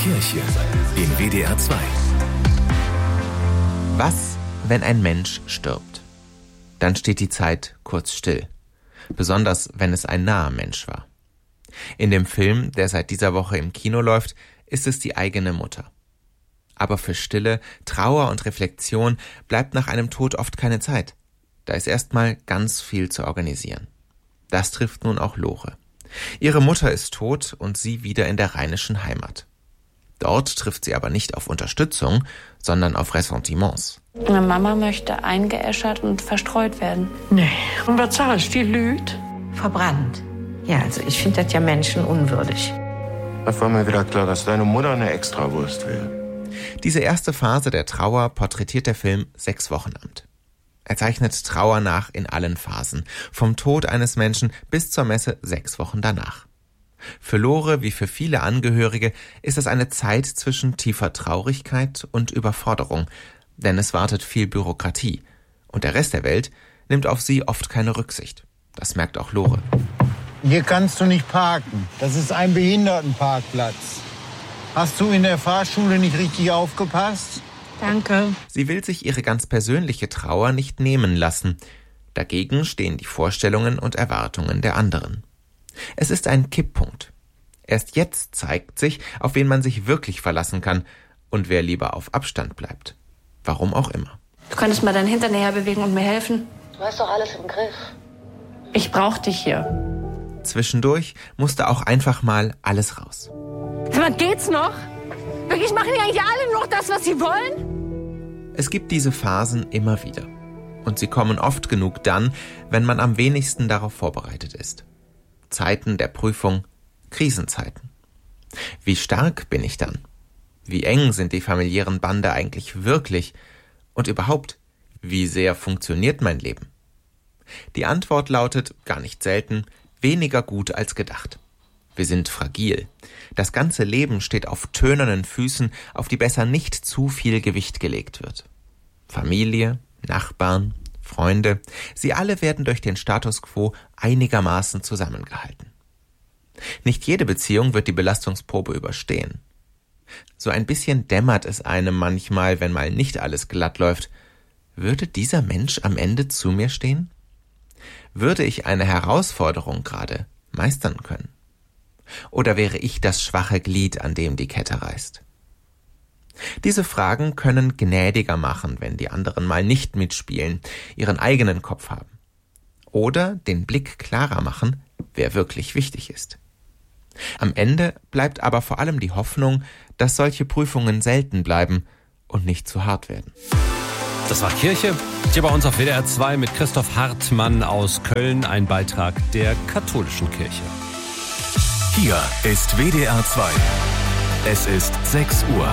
Kirche in WDR 2. Was, wenn ein Mensch stirbt? Dann steht die Zeit kurz still. Besonders, wenn es ein naher Mensch war. In dem Film, der seit dieser Woche im Kino läuft, ist es die eigene Mutter. Aber für Stille, Trauer und Reflexion bleibt nach einem Tod oft keine Zeit. Da ist erstmal ganz viel zu organisieren. Das trifft nun auch Lore. Ihre Mutter ist tot und sie wieder in der rheinischen Heimat. Dort trifft sie aber nicht auf Unterstützung, sondern auf Ressentiments. Meine Mama möchte eingeäschert und verstreut werden. Nee, und was zahlst du, die Lüd? Verbrannt. Ja, also ich finde das ja menschenunwürdig. Da war mir wieder klar, dass deine Mutter eine Extrawurst will. Diese erste Phase der Trauer porträtiert der Film 6 Wochenabend. Er zeichnet Trauer nach in allen Phasen, vom Tod eines Menschen bis zur Messe 6 Wochen danach. Für Lore wie für viele Angehörige ist es eine Zeit zwischen tiefer Traurigkeit und Überforderung, denn es wartet viel Bürokratie und der Rest der Welt nimmt auf sie oft keine Rücksicht. Das merkt auch Lore. Hier kannst du nicht parken. Das ist ein Behindertenparkplatz. Hast du in der Fahrschule nicht richtig aufgepasst? Danke. Sie will sich ihre ganz persönliche Trauer nicht nehmen lassen. Dagegen stehen die Vorstellungen und Erwartungen der anderen. Es ist ein Kipppunkt. Erst jetzt zeigt sich, auf wen man sich wirklich verlassen kann und wer lieber auf Abstand bleibt. Warum auch immer. Du könntest mal deinen Hintern näher bewegen und mir helfen. Du hast doch alles im Griff. Ich brauch dich hier. Zwischendurch musste auch einfach mal alles raus. Was geht's noch? Wirklich, machen die eigentlich alle noch das, was sie wollen? Es gibt diese Phasen immer wieder. Und sie kommen oft genug dann, wenn man am wenigsten darauf vorbereitet ist. Zeiten der Prüfung, Krisenzeiten. Wie stark bin ich dann? Wie eng sind die familiären Bande eigentlich wirklich? Und überhaupt, wie sehr funktioniert mein Leben? Die Antwort lautet, gar nicht selten, weniger gut als gedacht. Wir sind fragil. Das ganze Leben steht auf tönernen Füßen, auf die besser nicht zu viel Gewicht gelegt wird. Familie, Nachbarn, Freunde, sie alle werden durch den Status quo einigermaßen zusammengehalten. Nicht jede Beziehung wird die Belastungsprobe überstehen. So ein bisschen dämmert es einem manchmal, wenn mal nicht alles glatt läuft. Würde dieser Mensch am Ende zu mir stehen? Würde ich eine Herausforderung gerade meistern können? Oder wäre ich das schwache Glied, an dem die Kette reißt? Diese Fragen können gnädiger machen, wenn die anderen mal nicht mitspielen, ihren eigenen Kopf haben. Oder den Blick klarer machen, wer wirklich wichtig ist. Am Ende bleibt aber vor allem die Hoffnung, dass solche Prüfungen selten bleiben und nicht zu hart werden. Das war Kirche. Hier bei uns auf WDR 2 mit Christoph Hartmann aus Köln, ein Beitrag der katholischen Kirche. Hier ist WDR 2. Es ist 6 Uhr.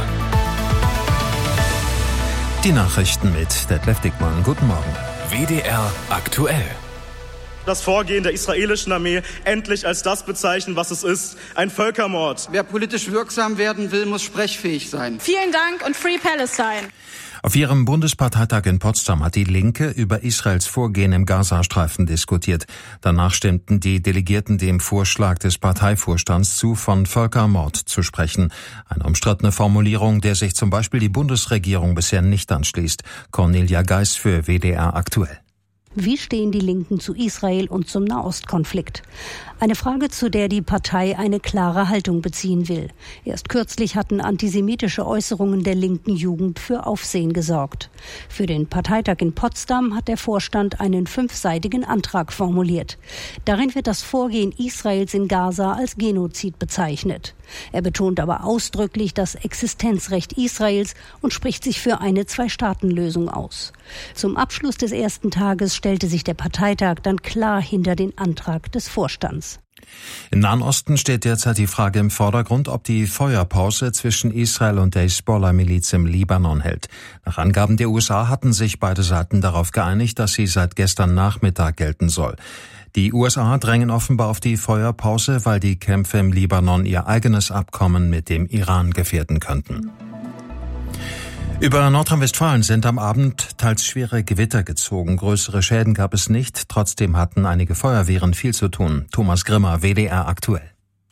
Die Nachrichten mit Detlef Dickmann. Guten Morgen. WDR aktuell. Das Vorgehen der israelischen Armee endlich als das bezeichnen, was es ist: ein Völkermord. Wer politisch wirksam werden will, muss sprechfähig sein. Vielen Dank und Free Palestine. Auf ihrem Bundesparteitag in Potsdam hat die Linke über Israels Vorgehen im Gazastreifen diskutiert. Danach stimmten die Delegierten dem Vorschlag des Parteivorstands zu, von Völkermord zu sprechen. Eine umstrittene Formulierung, der sich zum Beispiel die Bundesregierung bisher nicht anschließt. Cornelia Geis für WDR aktuell. Wie stehen die Linken zu Israel und zum Nahostkonflikt? Eine Frage, zu der die Partei eine klare Haltung beziehen will. Erst kürzlich hatten antisemitische Äußerungen der linken Jugend für Aufsehen gesorgt. Für den Parteitag in Potsdam hat der Vorstand einen 5-seitigen Antrag formuliert. Darin wird das Vorgehen Israels in Gaza als Genozid bezeichnet. Er betont aber ausdrücklich das Existenzrecht Israels und spricht sich für eine 2-Staaten-Lösung aus. Zum Abschluss des ersten Tages stellte sich der Parteitag dann klar hinter den Antrag des Vorstands. Im Nahen Osten steht derzeit die Frage im Vordergrund, ob die Feuerpause zwischen Israel und der Hisbollah-Miliz im Libanon hält. Nach Angaben der USA hatten sich beide Seiten darauf geeinigt, dass sie seit gestern Nachmittag gelten soll. Die USA drängen offenbar auf die Feuerpause, weil die Kämpfe im Libanon ihr eigenes Abkommen mit dem Iran gefährden könnten. Über Nordrhein-Westfalen sind am Abend teils schwere Gewitter gezogen. Größere Schäden gab es nicht. Trotzdem hatten einige Feuerwehren viel zu tun. Thomas Grimmer, WDR aktuell.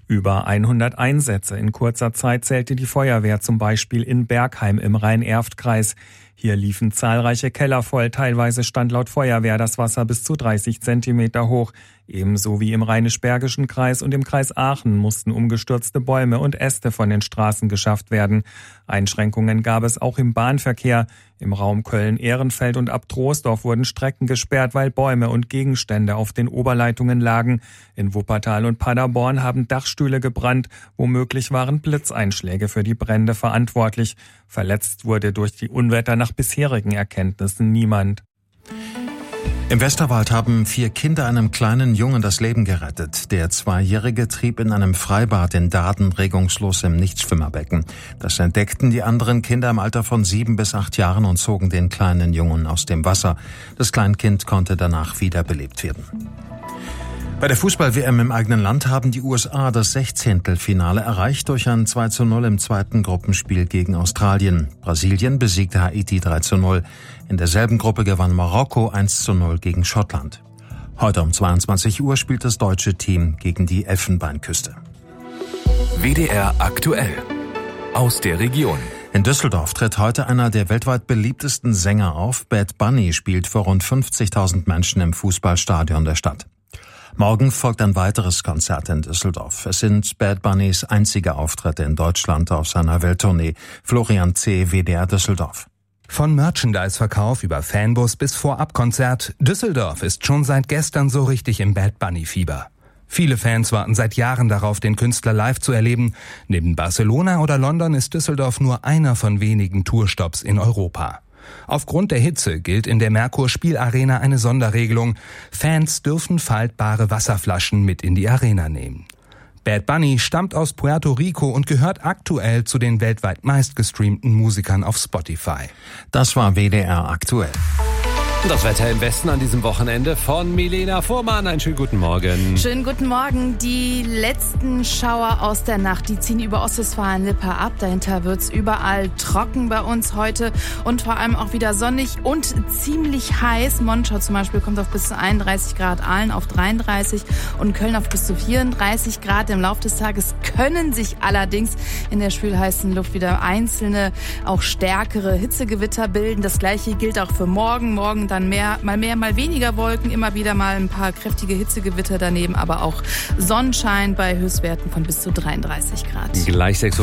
Über 100 Einsätze in kurzer Zeit zählte die Feuerwehr zum Beispiel in Bergheim im Rhein-Erft-Kreis. Hier liefen zahlreiche Keller voll, teilweise stand laut Feuerwehr das Wasser bis zu 30 Zentimeter hoch. Ebenso wie im Rheinisch-Bergischen Kreis und im Kreis Aachen mussten umgestürzte Bäume und Äste von den Straßen geschafft werden. Einschränkungen gab es auch im Bahnverkehr. Im Raum Köln-Ehrenfeld und ab Troisdorf wurden Strecken gesperrt, weil Bäume und Gegenstände auf den Oberleitungen lagen. In Wuppertal und Paderborn haben Dachstühle gebrannt. Womöglich waren Blitzeinschläge für die Brände verantwortlich. Verletzt wurde durch die Unwetter nach bisherigen Erkenntnissen niemand. Im Westerwald haben 4 Kinder einem kleinen Jungen das Leben gerettet. Der 2-Jährige trieb in einem Freibad in Dahden regungslos im Nichtschwimmerbecken. Das entdeckten die anderen Kinder im Alter von 7 bis 8 Jahren und zogen den kleinen Jungen aus dem Wasser. Das Kleinkind konnte danach wiederbelebt werden. Bei der Fußball-WM im eigenen Land haben die USA das 16. erreicht durch ein 2:0 im zweiten Gruppenspiel gegen Australien. Brasilien besiegte Haiti 3:0. In derselben Gruppe gewann Marokko 1:0 gegen Schottland. Heute um 22 Uhr spielt das deutsche Team gegen die Elfenbeinküste. WDR aktuell. Aus der Region. In Düsseldorf tritt heute einer der weltweit beliebtesten Sänger auf. Bad Bunny spielt vor rund 50.000 Menschen im Fußballstadion der Stadt. Morgen folgt ein weiteres Konzert in Düsseldorf. Es sind Bad Bunnys einzige Auftritte in Deutschland auf seiner Welttournee. Florian C., WDR Düsseldorf. Von Merchandise-Verkauf über Fanbus bis Vorabkonzert, Düsseldorf ist schon seit gestern so richtig im Bad Bunny-Fieber. Viele Fans warten seit Jahren darauf, den Künstler live zu erleben. Neben Barcelona oder London ist Düsseldorf nur einer von wenigen Tourstops in Europa. Aufgrund der Hitze gilt in der Merkur-Spielarena eine Sonderregelung. Fans dürfen faltbare Wasserflaschen mit in die Arena nehmen. Bad Bunny stammt aus Puerto Rico und gehört aktuell zu den weltweit meistgestreamten Musikern auf Spotify. Das war WDR aktuell. Das Wetter im Westen an diesem Wochenende von Milena Fuhrmann. Einen schönen guten Morgen. Schönen guten Morgen. Die letzten Schauer aus der Nacht, die ziehen über Ostwestfalen-Lippe ab. Dahinter wird's überall trocken bei uns heute und vor allem auch wieder sonnig und ziemlich heiß. Monschau zum Beispiel kommt auf bis zu 31 Grad, Aalen auf 33 und Köln auf bis zu 34 Grad. Im Laufe des Tages können sich allerdings in der schwülheißen Luft wieder einzelne, auch stärkere Hitzegewitter bilden. Das Gleiche gilt auch für morgen. Morgen dann mal mehr, mal weniger Wolken, immer wieder mal ein paar kräftige Hitzegewitter daneben, aber auch Sonnenschein bei Höchstwerten von bis zu 33 Grad. Gleich 6:05 Uhr.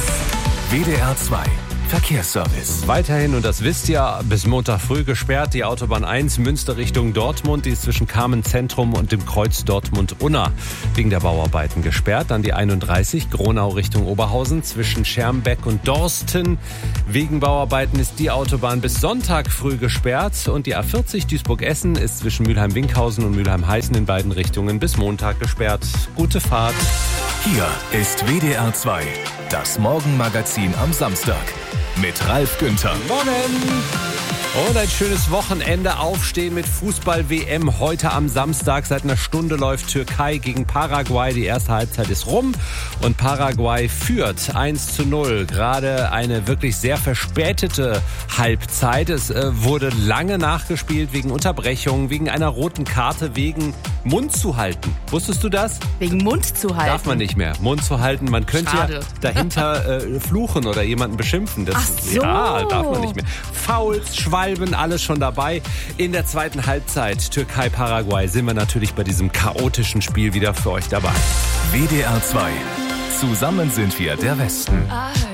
WDR 2 Verkehrsservice. Weiterhin, und das wisst ihr, bis Montag früh gesperrt die Autobahn 1 Münster Richtung Dortmund. Die ist zwischen Kamen Zentrum und dem Kreuz Dortmund-Unna wegen der Bauarbeiten gesperrt. Dann die 31 Gronau Richtung Oberhausen zwischen Schermbeck und Dorsten. Wegen Bauarbeiten ist die Autobahn bis Sonntag früh gesperrt. Und die A40 Duisburg-Essen ist zwischen Mülheim-Winkhausen und Mülheim-Heißen in beiden Richtungen bis Montag gesperrt. Gute Fahrt. Hier ist WDR 2, das Morgenmagazin am Samstag. Mit Ralf Günther. Morgen! Und ein schönes Wochenende. Aufstehen mit Fußball-WM. Heute am Samstag seit einer Stunde läuft Türkei gegen Paraguay. Die erste Halbzeit ist rum und Paraguay führt 1:0. Gerade eine wirklich sehr verspätete Halbzeit. Es wurde lange nachgespielt wegen Unterbrechungen, wegen einer roten Karte, wegen Mund zu halten. Wusstest du das? Wegen Mund zu halten? Darf man nicht mehr. Mund zu halten. Man könnte Schade. ja dahinter fluchen oder jemanden beschimpfen. Das, ach so. Ja, darf man nicht mehr. Fouls, Schwalben, alles schon dabei. In der zweiten Halbzeit Türkei-Paraguay sind wir natürlich bei diesem chaotischen Spiel wieder für euch dabei. WDR 2. Zusammen sind wir der Westen.